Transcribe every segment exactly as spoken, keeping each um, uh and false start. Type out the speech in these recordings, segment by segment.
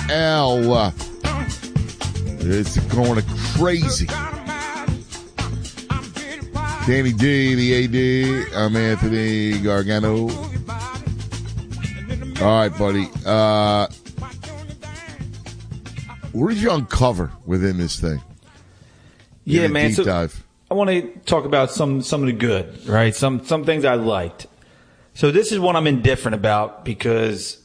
L. It's going crazy. Danny D, the A D. I'm Anthony Gargano. All right, buddy. Uh, what did you uncover within this thing? Yeah, In a man. Deep So dive. I want to talk about some some of the good, right? Some some things I liked. So this is what I'm indifferent about because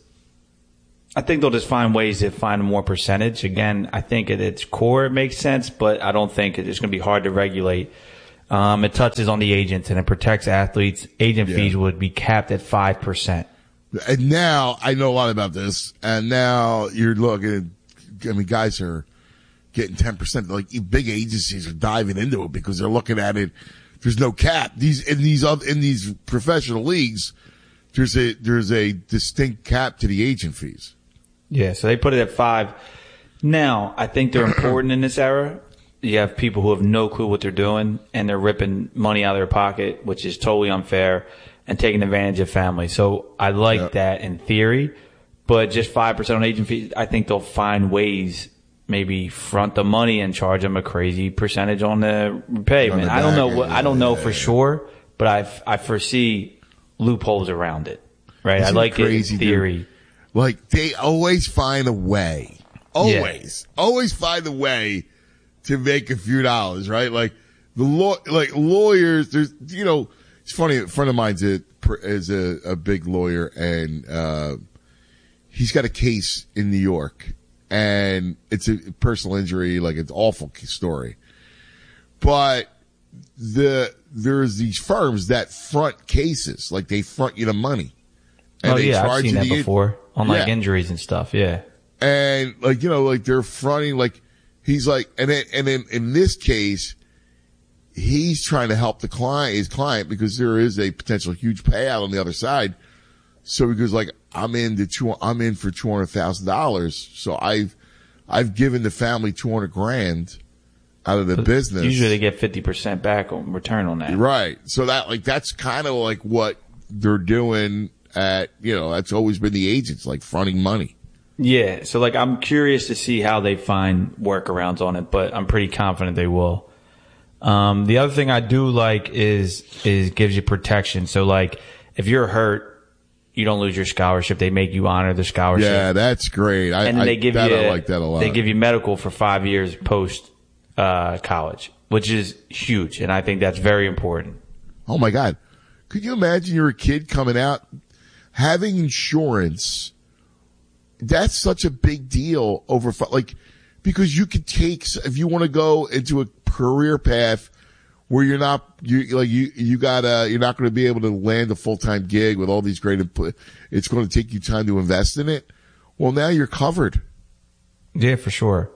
I think they'll just find ways to find more percentage. Again, I think at its core it makes sense, but I don't think it's going to be hard to regulate. Um, it touches on the agents and it protects athletes. Agent Yeah. fees would be capped at five percent. And now I know a lot about this, and now you're looking at, I mean, guys are getting ten percent. Like big agencies are diving into it because they're looking at it. There's no cap. These in these other in these professional leagues, there's a there's a distinct cap to the agent fees. Yeah, so they put it at five. Now, I think they're important in this era. You have people who have no clue what they're doing, and they're ripping money out of their pocket, which is totally unfair, and taking advantage of families. So I like Yep. that in theory, but just five percent on agent fees, I think they'll find ways, maybe front the money and charge them a crazy percentage on the payment. On the I don't know back what, end, I don't know yeah, for yeah. sure, but I, I foresee loopholes around it, right? Isn't I like it it crazy, in theory. dude? Like they always find a way, always, always find a way to make a few dollars, right? Like the law, like lawyers. There's, you know, it's funny. A friend of mine's a, is a, a big lawyer, and uh he's got a case in New York, and it's a personal injury, like it's an awful story. But the there's these firms that front cases, like they front you the money. And Oh they yeah, I've charge seen you that the- before on like Yeah. injuries and stuff. Yeah. And like, you know, like they're fronting, like he's like, and then, and then in this case, he's trying to help the client, his client, because there is a potential huge payout on the other side. So he goes like, I'm in the two, I'm in for two hundred thousand dollars. So I've, I've given the family two hundred grand out of the business. Usually they get fifty percent back on return on that. Right. So that, like, that's kind of like what they're doing at, you know, that's always been the agents, like fronting money. Yeah. So like, I'm curious to see how they find workarounds on it, but I'm pretty confident they will. Um, the other thing I do like is, is gives you protection. So like, if you're hurt, you don't lose your scholarship. They make you honor the scholarship. Yeah, that's great. I, and I, they give that, you, I like that a lot. They give you medical for five years post, uh, college, which is huge. And I think that's very important. Oh my God. Could you imagine you're a kid coming out having insurance? That's such a big deal over, like, because you could take, if you want to go into a career path where you're not, you, like, you, you gotta, you're not going to be able to land a full-time gig with all these great input. It's going to take you time to invest in it. Well, now you're covered. Yeah, for sure.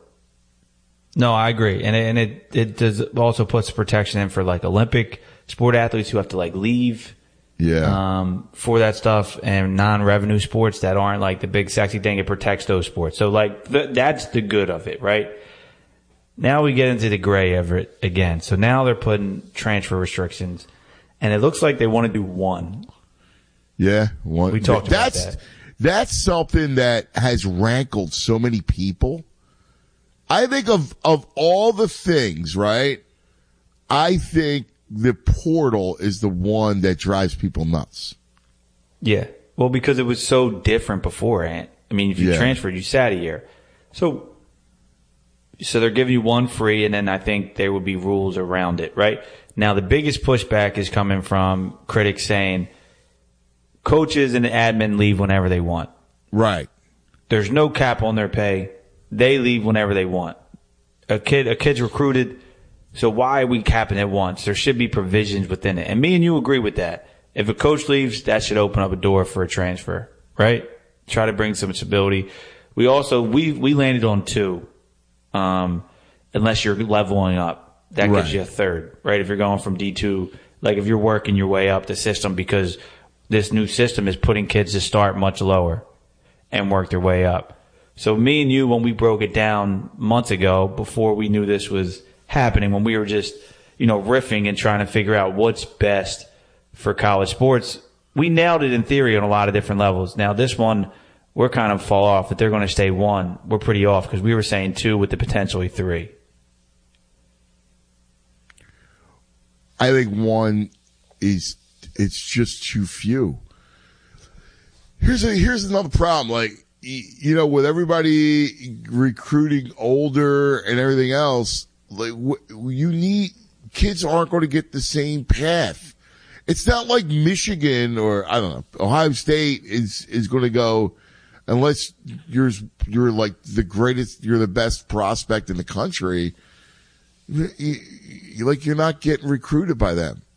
No, I agree. And it, and it, it does also puts protection in for like Olympic sport athletes who have to like leave. Yeah. Um, for that stuff and non-revenue sports that aren't like the big sexy thing. It protects those sports. So like th- that's the good of it, right? Now we get into the gray of it again. So now they're putting transfer restrictions and it looks like they want to do one. Yeah. One, We talked about that's, that. That's something that has rankled so many people. I think of, of all the things, right? I think the portal is the one that drives people nuts. Yeah. Well, because it was so different beforehand. I mean, if you Yeah. transferred, you sat a year. So, so they're giving you one free, and then I think there would be rules around it, right? Now, the biggest pushback is coming from critics saying coaches and admin leave whenever they want. Right. There's no cap on their pay. They leave whenever they want. A kid, a kid's recruited. So why are we capping it once? There should be provisions within it. And me and you agree with that. If a coach leaves, that should open up a door for a transfer, right? Try to bring some stability. We also, we, we landed on two. Um, unless you're leveling up, that Right. gives you a third, right? If you're going from D two, like if you're working your way up the system, because this new system is putting kids to start much lower and work their way up. So me and you, when we broke it down months ago, before we knew this was happening, when we were just, you know, riffing and trying to figure out what's best for college sports, we nailed it in theory on a lot of different levels. Now this one, we're kind of fall off. If they're going to stay one, we're pretty off because we were saying two with the potentially three. I think one is it's just too few. Here's a, here's another problem. Like, you know, with everybody recruiting older and everything else, like you need kids aren't going to get the same path. It's not like Michigan or I don't know Ohio State is is going to go unless you're you're like the greatest, you're the best prospect in the country. You, you, like you're not getting recruited by them.